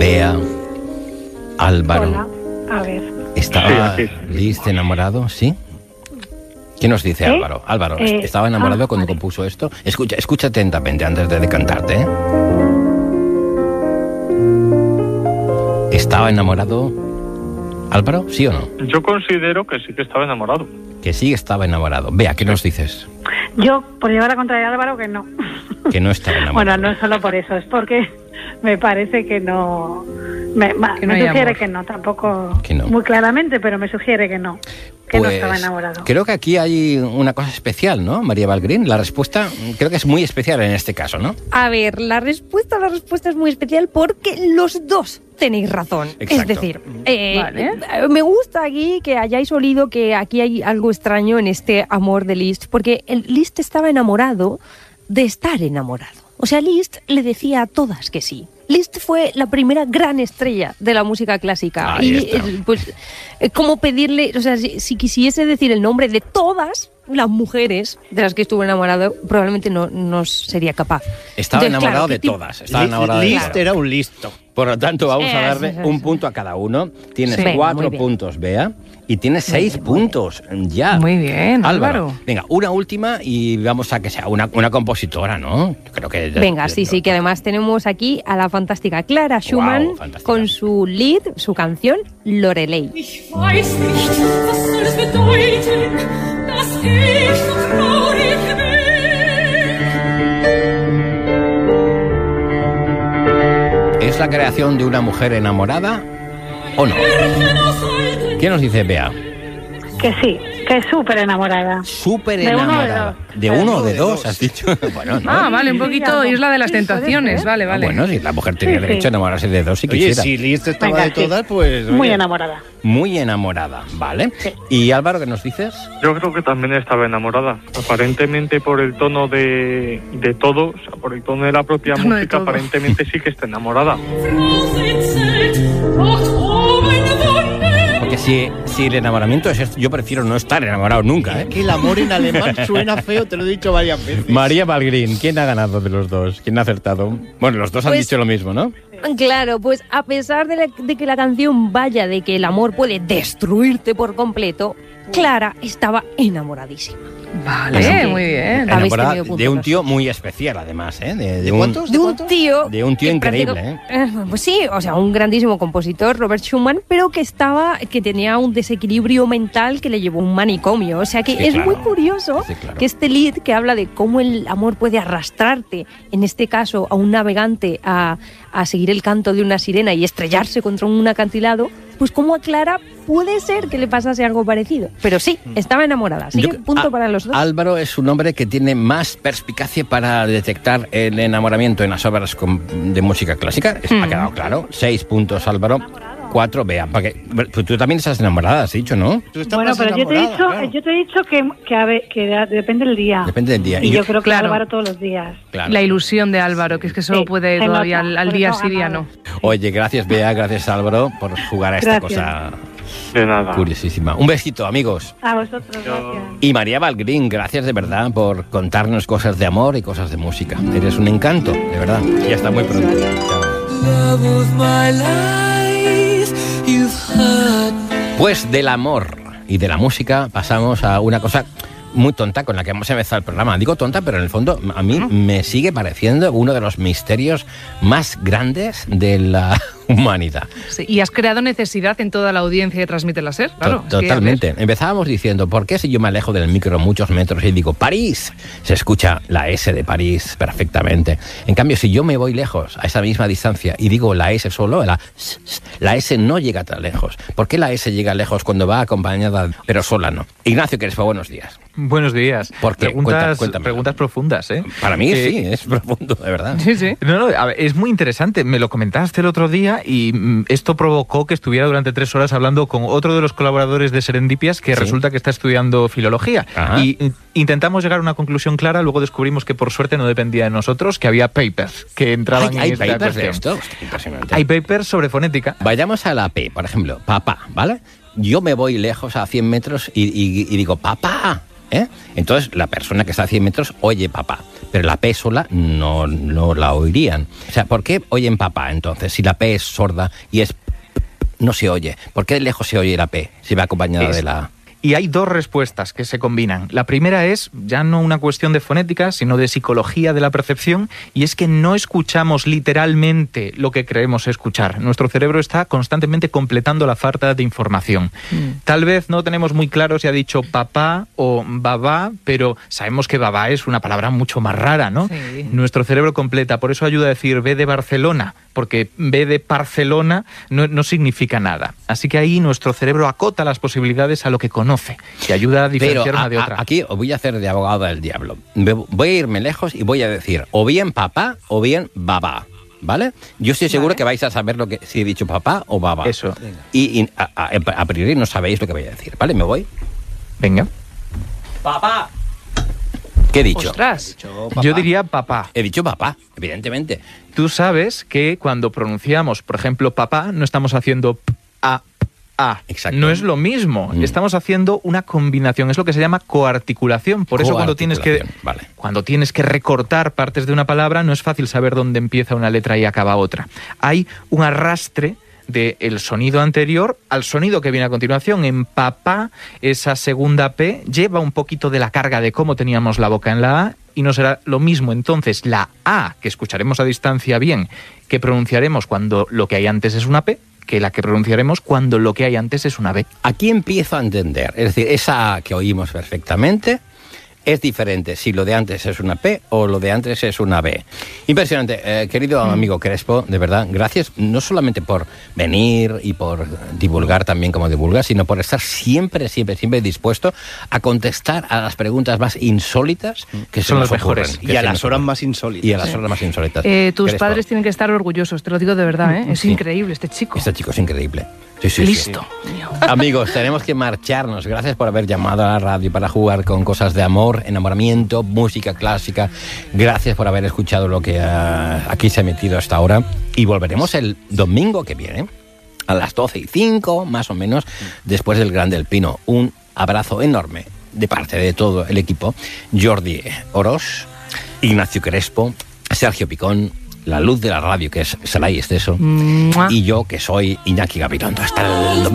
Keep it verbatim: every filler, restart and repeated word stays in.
Bea, Álvaro. Hola, a ver. ¿Estaba Sí, sí, sí. Liszt enamorado? ¿Sí? ¿Qué nos dice ¿Eh? Álvaro? Álvaro, Eh, ¿estaba enamorado ah, cuando vale. compuso esto? Escucha, escucha atentamente antes de decantarte, ¿eh? ¿Estaba enamorado Álvaro? ¿Sí o no? Yo considero que sí que estaba enamorado. Que sí estaba enamorado. Vea, ¿qué nos dices? Yo, por llevar a contraria a Álvaro, que no. Que no estaba enamorado. Bueno, no es solo por eso, es porque me parece que no... Me, ma- Que no me hay sugiere amor. que no, tampoco Que no. muy claramente, pero me sugiere que no, que no Pues, estaba enamorado. creo que aquí hay una cosa especial, ¿no, María Valgrín? La respuesta creo que es muy especial en este caso, ¿no? A ver, la respuesta, la respuesta es muy especial porque los dos tenéis razón. Exacto. Es decir, eh, Vale. eh, me gusta aquí que hayáis olido que aquí hay algo extraño en este amor de Liszt, porque el Liszt estaba enamorado de estar enamorado. O sea, Liszt le decía a todas que sí. Liszt fue la primera gran estrella de la música clásica. Ahí y está. eh, pues, eh, ¿cómo pedirle? O sea, si, si quisiese decir el nombre de todas las mujeres de las que estuvo enamorado, probablemente no, no sería capaz. Estaba Entonces, enamorado claro, de ¿qué tipo- todas. Estaba enamorado de Liszt todas. era un listo. Por lo tanto, vamos a Eso, darle eso, un eso. punto a cada uno. Tienes Sí. Venga, cuatro muy bien. puntos, Bea, y tienes seis bien, muy puntos ya. Muy bien, Álvaro. Venga, una última y vamos a que sea una, una compositora, ¿no? Yo creo que... Venga, sí, sí, que además tenemos aquí a la fantástica Clara Schumann fantástica. con su lead, su canción Lorelei. Ich weiß nicht, was soll es bedeuten, dass ich so traurig bin. ¿Es la creación de una mujer enamorada o no? ¿Qué nos dice Bea? Que sí, que es súper enamorada. Súper De uno o de enamorada. dos. ¿De uno o de dos, has dicho? Bueno, no. Ah, vale, un Sí, poquito sí, Isla de las sí, puede Tentaciones. ser. Vale, Ah, vale. bueno, si la mujer tenía Sí, sí. derecho a enamorarse de dos si Oye, quisiera. si Liszt estaba Venga, de sí. todas, pues... Muy oye. enamorada. Muy enamorada, ¿vale? Sí. ¿Y Álvaro, qué nos dices? Yo creo que también estaba enamorada. Aparentemente por el tono de, de todo, o sea, por el tono de la propia Tono de música, todo. aparentemente sí que está enamorada. Frau sind dort oben Wunder. Porque si, si el enamoramiento es esto, yo prefiero no estar enamorado nunca, ¿eh? Que el amor en alemán suena feo, te lo he dicho varias veces. María Valgrín, ¿quién ha ganado de los dos? ¿Quién ha acertado? Bueno, los dos han Pues- dicho lo mismo, ¿no? Claro, pues a pesar de, la- de que la canción vaya de que el amor puede destruirte por completo, Clara estaba enamoradísima. Vale, Así que- muy bien. Habéis Enamorada tenido puntos de un los tío muy especial, además, ¿eh? De, de ¿De un- cuántos? De un cuántos? tío... De un tío que increíble, práctica- eh, Pues sí, o sea, un grandísimo compositor, Robert Schumann, pero que estaba, que tenía un desequilibrio mental que le llevó a un manicomio. O sea que Sí, es claro. muy curioso Sí, claro. que este lead que habla de cómo el amor puede arrastrarte, en este caso a un navegante, a, a seguir el canto de una sirena y estrellarse contra un acantilado, pues como a Clara puede ser que le pasase algo parecido. Pero sí, estaba enamorada. Así Yo- que punto a- para los dos. Álvaro es un hombre que tiene más perspicacia para detectar el enamoramiento en las obras con- de música clásica. Es- Mm. Ha quedado claro. Seis puntos, Álvaro. Cuatro, Bea. Porque, pues tú también estás enamorada, has dicho, ¿no? Tú estás Bueno, más pero yo te he enamorada, dicho, claro. yo te he dicho que, que, a ver, que da- depende del día. Depende del día. Y, Y yo, yo- creo que claro. Álvaro todos los días. Claro. La ilusión de Álvaro, que es que solo Sí, puede se todavía nota, al, al por día eso ha sí, día ganado. no. Oye, gracias, Bea, gracias, Álvaro, por jugar a esta Gracias. cosa De nada. curiosísima. Un besito, amigos. A vosotros, gracias. Y María Valgrín, gracias de verdad por contarnos cosas de amor y cosas de música. Eres un encanto, de verdad. Y hasta muy pronto. Chao. Pues del amor y de la música pasamos a una cosa muy tonta con la que hemos empezado el programa. Digo tonta, pero en el fondo a mí me sigue pareciendo uno de los misterios más grandes de la humanidad. Sí, y has creado necesidad en toda la audiencia de Transmite la Ser, claro. To- es que, Totalmente. Empezábamos diciendo, ¿por qué si yo me alejo del micro muchos metros y digo París? Se escucha la S de París perfectamente. En cambio, si yo me voy lejos a esa misma distancia y digo la S solo, la, s- s- la S no llega tan lejos. ¿Por qué la S llega lejos cuando va acompañada, pero sola no? Ignacio Crespo, buenos días. Buenos días. ¿Por qué? Preguntas, Cuenta- cuéntame. preguntas profundas, ¿eh? Para mí Eh, sí, es profundo, de verdad. Sí, sí. No, no, a ver, es muy interesante. Me lo comentaste el otro día y mm, esto provocó que estuviera durante tres horas hablando con otro de los colaboradores de Serendipias que Sí. resulta que está estudiando filología. Ajá. Y mm, intentamos llegar a una conclusión clara, luego descubrimos que por suerte no dependía de nosotros, que había papers que entraban ¿Hay, en hay esta papers de cuestión. esto? Hostia, impresionante. Hay papers sobre fonética. Vayamos a la P, por ejemplo, papá, ¿vale? Yo me voy lejos a cien metros y, y- y digo, papá. ¿eh? Entonces la persona que está a cien metros oye papá, pero la P sola no, no la oirían. O sea, ¿por qué oyen papá entonces? Si la P es sorda y es no se oye. ¿Por qué de lejos se oye la P si va acompañada Es. de la A? Y hay dos respuestas que se combinan. La primera es ya no una cuestión de fonética, sino de psicología de la percepción, y es que no escuchamos literalmente lo que creemos escuchar. Nuestro cerebro está constantemente completando la falta de información. Mm. Tal vez no tenemos muy claro si ha dicho papá o babá, pero sabemos que babá es una palabra mucho más rara, ¿no? Sí. Nuestro cerebro completa, por eso ayuda a decir B de Barcelona, porque B de Barcelona no, no significa nada. Así que ahí nuestro cerebro acota las posibilidades a lo que conoce, que ayuda a diferenciar Pero a, una de otra. A, aquí os voy a hacer de abogado del diablo. Voy a irme lejos y voy a decir o bien papá o bien babá, ¿vale? Yo estoy seguro vale. que vais a saber lo que si he dicho papá o babá. Eso. Y, y a, a, a priori no sabéis lo que voy a decir, ¿vale? ¿Me voy? Venga. Papá. ¿Qué he dicho? Ostras. Yo diría papá. He dicho papá, evidentemente. Tú sabes que cuando pronunciamos, por ejemplo, papá, no estamos haciendo p, a, a. Exacto. No es lo mismo. Mm. Estamos haciendo una combinación. Es lo que se llama coarticulación. Por eso cuando tienes que vale. cuando tienes que recortar partes de una palabra, no es fácil saber dónde empieza una letra y acaba otra. Hay un arrastre del sonido anterior al sonido que viene a continuación. En papá, esa segunda P lleva un poquito de la carga de cómo teníamos la boca en la A, y no será lo mismo entonces la A, que escucharemos a distancia bien, que pronunciaremos cuando lo que hay antes es una P, que la que pronunciaremos cuando lo que hay antes es una B. Aquí empiezo a entender, es decir, esa A que oímos perfectamente es diferente si lo de antes es una P o lo de antes es una B. Impresionante. Eh, querido mm. amigo Crespo, de verdad, gracias no solamente por venir y por divulgar también como divulgar, sino por estar siempre, siempre, siempre dispuesto a contestar a las preguntas más insólitas que son las mejores. Ocurren, y a las horas más insólitas. Y a las sí. horas más insólitas. Eh, tus Crespo. padres tienen que estar orgullosos, te lo digo de verdad, ¿eh? Es sí. increíble este chico. Este chico es increíble. Sí, sí, Listo. Sí. Amigos, tenemos que marcharnos. Gracias por haber llamado a la radio para jugar con cosas de amor, enamoramiento, música clásica. Gracias por haber escuchado lo que uh, aquí se ha emitido hasta ahora. Y volveremos el domingo que viene, a las doce y cinco, más o menos, después del Gran del Pino. Un abrazo enorme de parte de todo el equipo. Jordi Oroz, Ignacio Crespo, Sergio Picón, la luz de la radio, que es Saray Esteso, y yo, que soy Iñaki Gabilondo. Hasta el domingo.